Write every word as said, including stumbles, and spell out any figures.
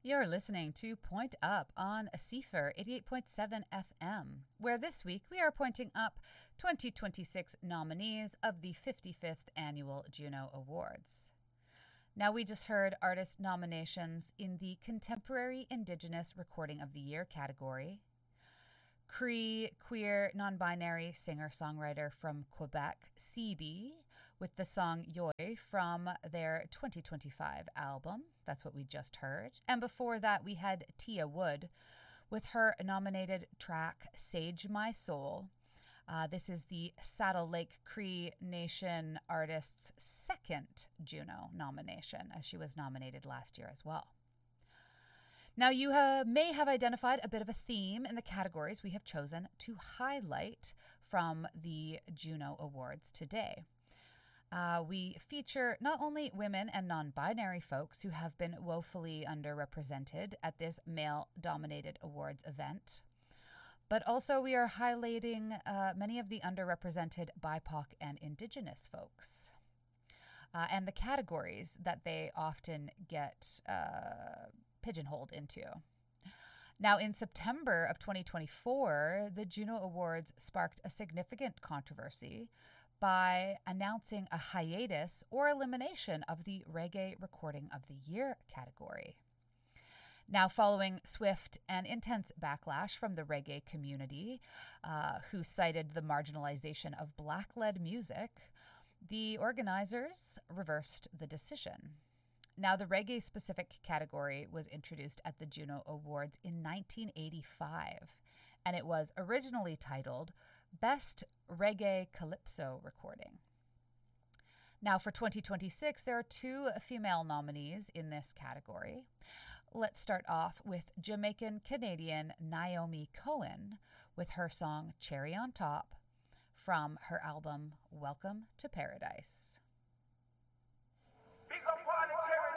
You're listening to Point Up on C F R eighty-eight point seven F M, where this week we are pointing up twenty twenty-six nominees of the fifty-fifth Annual Juno Awards. Now, we just heard artist nominations in the Contemporary Indigenous Recording of the Year category. Cree queer non-binary singer-songwriter from Quebec, C B, with the song Yoy from their twenty twenty-five album. That's what we just heard. And before that, we had Tia Wood with her nominated track Sage My Soul. Uh, this is the Saddle Lake Cree Nation artist's second Juno nomination, as she was nominated last year as well. Now, you have, may have identified a bit of a theme in the categories we have chosen to highlight from the Juno Awards today. Uh, we feature not only women and non-binary folks who have been woefully underrepresented at this male-dominated awards event, but also we are highlighting uh, many of the underrepresented B I P O C and Indigenous folks. Uh, and the categories that they often get uh, pigeonholed into. Now, in September of twenty twenty-four, the Juno Awards sparked a significant controversy by announcing a hiatus or elimination of the Reggae Recording of the Year category. Now, following swift and intense backlash from the reggae community, uh, who cited the marginalization of Black-led music, the organizers reversed the decision. Now, the reggae-specific category was introduced at the Juno Awards in nineteen eighty-five, and it was originally titled Best Reggae Calypso Recording. Now, for twenty twenty-six, there are two female nominees in this category. Let's start off with Jamaican-Canadian Naomi Cohen with her song Cherry on Top from her album Welcome to Paradise.